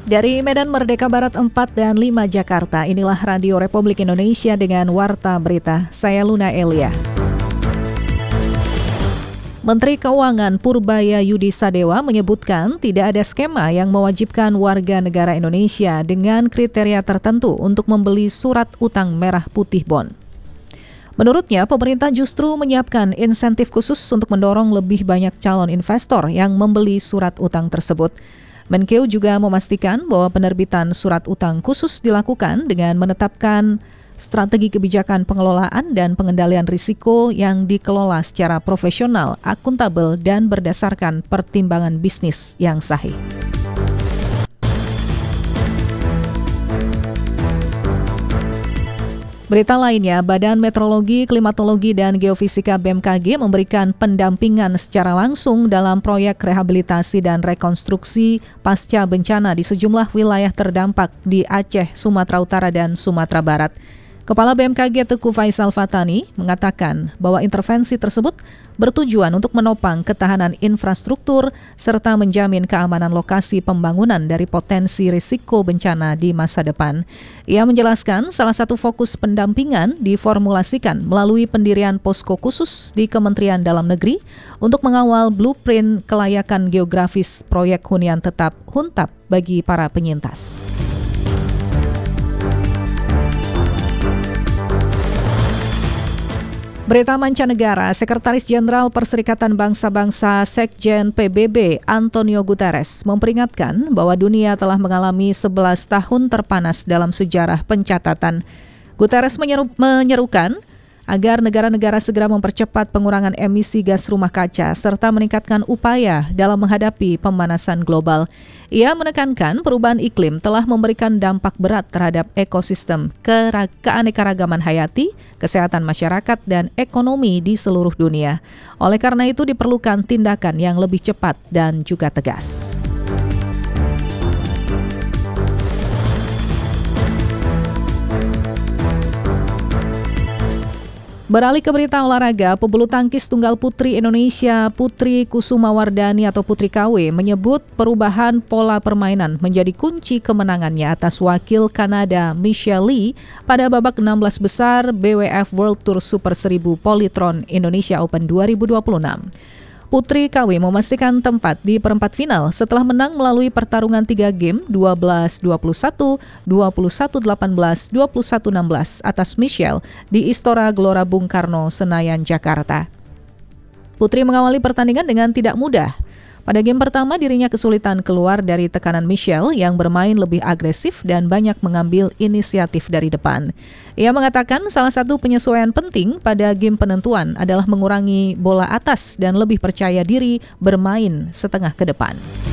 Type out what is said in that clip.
Dari Medan Merdeka Barat 4 dan 5 Jakarta, inilah Radio Republik Indonesia dengan Warta Berita. Saya Luna Elia. Menteri Keuangan Purbaya Yudi Sadewa menyebutkan tidak ada skema yang mewajibkan warga negara Indonesia dengan kriteria tertentu untuk membeli surat utang merah putih bond. Menurutnya, pemerintah justru menyiapkan insentif khusus untuk mendorong lebih banyak calon investor yang membeli surat utang tersebut. Menkeu juga memastikan bahwa penerbitan surat utang khusus dilakukan dengan menetapkan strategi kebijakan pengelolaan dan pengendalian risiko yang dikelola secara profesional, akuntabel, dan berdasarkan pertimbangan bisnis yang sahih. Berita lainnya, Badan Meteorologi, Klimatologi, dan Geofisika BMKG memberikan pendampingan secara langsung dalam proyek rehabilitasi dan rekonstruksi pasca bencana di sejumlah wilayah terdampak di Aceh, Sumatera Utara, dan Sumatera Barat. Kepala BMKG Teguh Faisal Fatani mengatakan bahwa intervensi tersebut bertujuan untuk menopang ketahanan infrastruktur serta menjamin keamanan lokasi pembangunan dari potensi risiko bencana di masa depan. Ia menjelaskan salah satu fokus pendampingan diformulasikan melalui pendirian posko khusus di Kementerian Dalam Negeri untuk mengawal blueprint kelayakan geografis proyek hunian tetap (HUNTAP) bagi para penyintas. Berita mancanegara, Sekretaris Jenderal Perserikatan Bangsa-Bangsa Sekjen PBB Antonio Guterres memperingatkan bahwa dunia telah mengalami 11 tahun terpanas dalam sejarah pencatatan. Guterres menyerukan agar negara-negara segera mempercepat pengurangan emisi gas rumah kaca serta meningkatkan upaya dalam menghadapi pemanasan global. Ia menekankan perubahan iklim telah memberikan dampak berat terhadap ekosistem, keanekaragaman hayati, kesehatan masyarakat, dan ekonomi di seluruh dunia. Oleh karena itu diperlukan tindakan yang lebih cepat dan juga tegas. Beralih ke berita olahraga, pebulu tangkis tunggal putri Indonesia Putri Kusumawardani atau Putri KW menyebut perubahan pola permainan menjadi kunci kemenangannya atas wakil Kanada Michelle Lee pada babak 16 besar BWF World Tour Super 1000 Polytron Indonesia Open 2026. Putri KW memastikan tempat di perempat final setelah menang melalui pertarungan 3 game 12-21, 21-18, 21-16 atas Michelle di Istora Gelora Bung Karno, Senayan, Jakarta. Putri mengawali pertandingan dengan tidak mudah. Pada game pertama dirinya kesulitan keluar dari tekanan Michelle yang bermain lebih agresif dan banyak mengambil inisiatif dari depan. Ia mengatakan salah satu penyesuaian penting pada game penentuan adalah mengurangi bola atas dan lebih percaya diri bermain setengah ke depan.